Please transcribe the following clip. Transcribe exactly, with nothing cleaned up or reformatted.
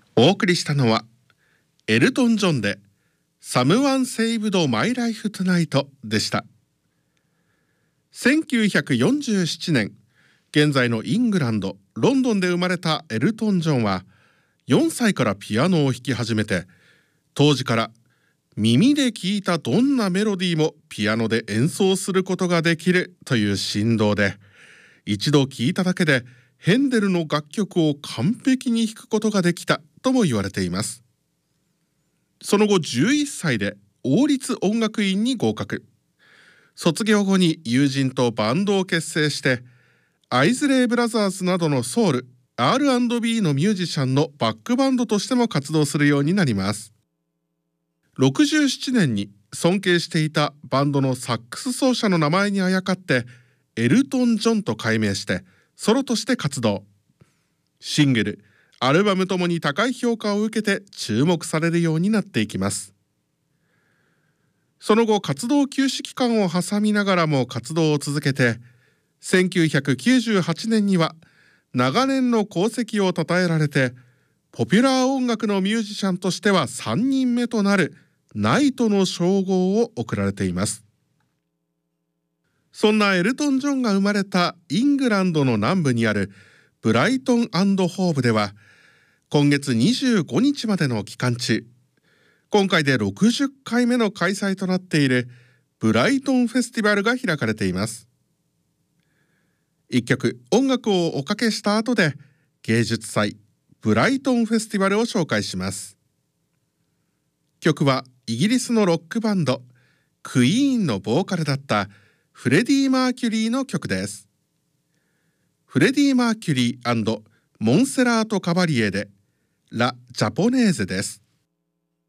お送りしたのはエルトン・ジョンでSomeone Saved My Life Tonightでした。せんきゅうひゃくよんじゅうななねん、現在のイングランドロンドンで生まれたエルトン・ジョンはよんさいからピアノを弾き始めて、当時から耳で聴いたどんなメロディーもピアノで演奏することができるという神童で、一度聴いただけでヘンデルの楽曲を完璧に弾くことができたとも言われています。その後じゅういっさいで王立音楽院に合格。卒業後に友人とバンドを結成してアイズレイブラザーズなどのソウル アールアンドビー のミュージシャンのバックバンドとしても活動するようになります。ろくじゅうななねんに尊敬していたバンドのサックス奏者の名前にあやかってエルトン・ジョンと改名してソロとして活動。シングル、アルバムともに高い評価を受けて注目されるようになっていきます。その後活動休止期間を挟みながらも活動を続けて、せんきゅうひゃくきゅうじゅうはちねんには長年の功績を称えられて、ポピュラー音楽のミュージシャンとしてはさんにんめとなるナイトの称号を贈られています。そんなエルトン・ジョンが生まれたイングランドの南部にあるブライトン&ホーブでは、今月にじゅうごにちまでの期間中、今回でろくじゅっかいめの開催となっているブライトンフェスティバルが開かれています。一曲音楽をおかけした後で芸術祭ブライトンフェスティバルを紹介します。曲はイギリスのロックバンドクイーンのボーカルだったフレディ・マーキュリーの曲です。フレディ・マーキュリー&モンセラート・カバリエでラ・ジャポネーゼです。